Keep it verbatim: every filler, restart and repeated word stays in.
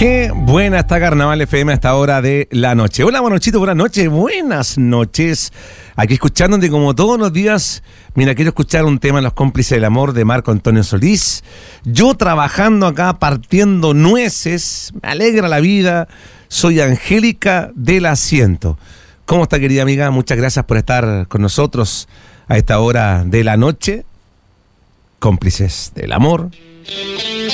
Qué buena está Carnaval F M a esta hora de la noche. Hola, Manochito, buenas noches, buenas noches. Aquí escuchándote como todos los días. Mira, quiero escuchar un tema, Los Cómplices del Amor, de Marco Antonio Solís. Yo trabajando acá, partiendo nueces, me alegra la vida. Soy Angélica del Asiento. ¿Cómo está, querida amiga? Muchas gracias por estar con nosotros a esta hora de la noche. Cómplices del Amor.